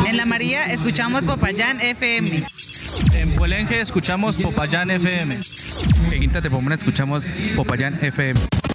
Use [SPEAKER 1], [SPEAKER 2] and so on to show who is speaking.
[SPEAKER 1] En La María escuchamos Popayán FM.
[SPEAKER 2] En Puelenque escuchamos Popayán FM.
[SPEAKER 3] En Quinta de Pomona escuchamos Popayán FM.